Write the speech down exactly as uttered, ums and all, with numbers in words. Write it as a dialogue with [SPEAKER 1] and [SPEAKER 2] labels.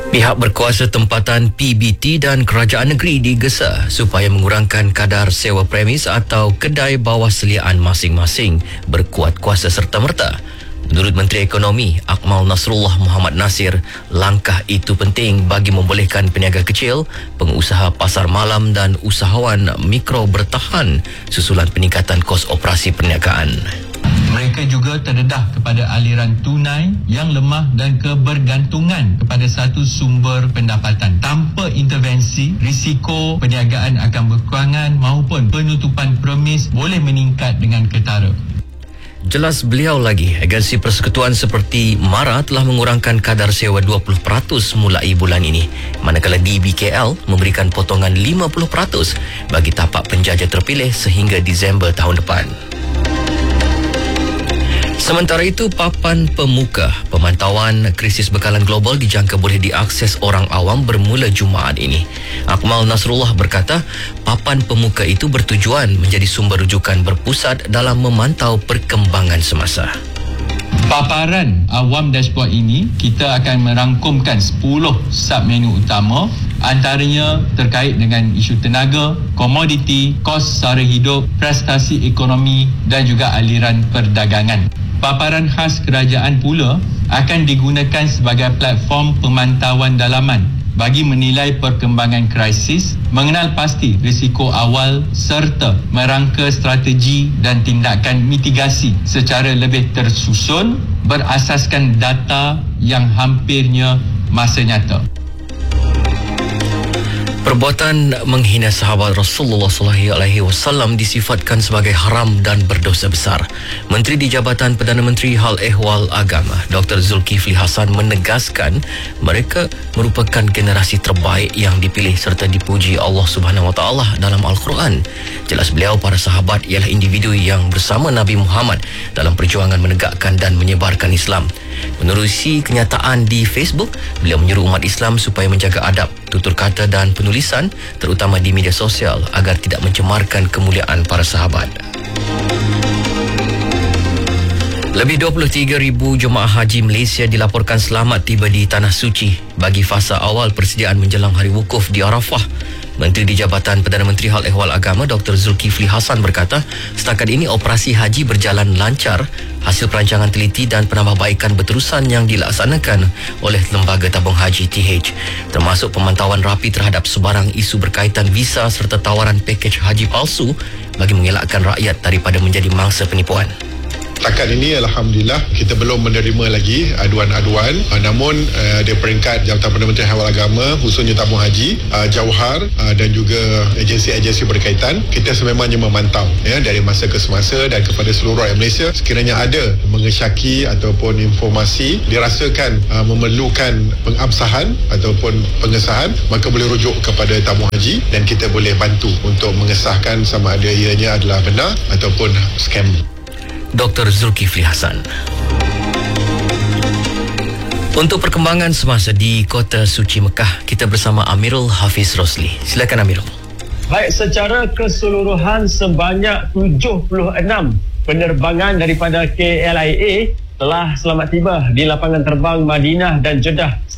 [SPEAKER 1] Pihak berkuasa tempatan P B T dan kerajaan negeri digesa supaya mengurangkan kadar sewa premis atau kedai bawah seliaan masing-masing berkuat kuasa serta-merta. Menurut Menteri Ekonomi Akmal Nasrullah Muhammad Nasir, langkah itu penting bagi membolehkan peniaga kecil, pengusaha pasar malam dan usahawan mikro bertahan susulan peningkatan kos operasi perniagaan.
[SPEAKER 2] Mereka juga terdedah kepada aliran tunai yang lemah dan kebergantungan kepada satu sumber pendapatan. Tanpa intervensi, risiko perniagaan akan berkurangan maupun penutupan premis boleh meningkat dengan ketara.
[SPEAKER 1] Jelas beliau lagi, agensi persekutuan seperti MARA telah mengurangkan kadar sewa dua puluh peratus mulai bulan ini, manakala D B K L memberikan potongan lima puluh peratus bagi tapak penjajah terpilih sehingga Disember tahun depan. Sementara itu, papan pemuka pemantauan krisis bekalan global dijangka boleh diakses orang awam bermula Jumaat ini. Akmal Nasrullah berkata, papan pemuka itu bertujuan menjadi sumber rujukan berpusat dalam memantau perkembangan semasa.
[SPEAKER 2] Paparan awam dashboard ini, kita akan merangkumkan sepuluh submenu utama, antaranya terkait dengan isu tenaga, komoditi, kos sara hidup, prestasi ekonomi dan juga aliran perdagangan. Paparan khas kerajaan pula akan digunakan sebagai platform pemantauan dalaman bagi menilai perkembangan krisis, mengenal pasti risiko awal serta merangka strategi dan tindakan mitigasi secara lebih tersusun berasaskan data yang hampirnya masa nyata.
[SPEAKER 1] Perbuatan menghina sahabat Rasulullah sallallahu alaihi wasallam disifatkan sebagai haram dan berdosa besar. Menteri di Jabatan Perdana Menteri Hal Ehwal Agama, Doktor Zulkifli Hasan menegaskan mereka merupakan generasi terbaik yang dipilih serta dipuji Allah Subhanahu Wa Taala dalam Al-Quran. Jelas beliau, para sahabat ialah individu yang bersama Nabi Muhammad dalam perjuangan menegakkan dan menyebarkan Islam. Menerusi kenyataan di Facebook, beliau menyuruh umat Islam supaya menjaga adab, tutur kata dan penulisan, terutama di media sosial, agar tidak mencemarkan kemuliaan para sahabat. Lebih dua puluh tiga ribu jemaah haji Malaysia dilaporkan selamat tiba di Tanah Suci bagi fasa awal persediaan menjelang Hari Wukuf di Arafah. Menteri di Jabatan Perdana Menteri Hal Ehwal Agama Doktor Zulkifli Hasan berkata, setakat ini operasi haji berjalan lancar hasil perancangan teliti dan penambahbaikan berterusan yang dilaksanakan oleh Lembaga Tabung Haji T H, termasuk pemantauan rapi terhadap sebarang isu berkaitan visa serta tawaran pakej haji palsu bagi mengelakkan rakyat daripada menjadi mangsa penipuan.
[SPEAKER 3] Setakat ini Alhamdulillah kita belum menerima lagi aduan-aduan, uh, namun uh, dari peringkat Jabatan Perdana Menteri Hal Agama, khususnya Tabung Haji, uh, Jauhar uh, dan juga agensi-agensi berkaitan, kita sememangnya memantau ya, dari masa ke semasa dan kepada seluruh rakyat Malaysia, sekiranya ada mengesyaki ataupun informasi dirasakan uh, memerlukan pengabsahan ataupun pengesahan, maka boleh rujuk kepada Tabung Haji dan kita boleh bantu untuk mengesahkan sama ada ianya adalah benar ataupun skam.
[SPEAKER 1] Doktor Zulkifli Hasan. Untuk perkembangan semasa di Kota Suci Mekah, kita bersama Amirul Hafiz Rosli. Silakan Amirul.
[SPEAKER 4] Baik, secara keseluruhan sebanyak tujuh puluh enam penerbangan daripada K L I A telah selamat tiba di lapangan terbang Madinah dan Jeddah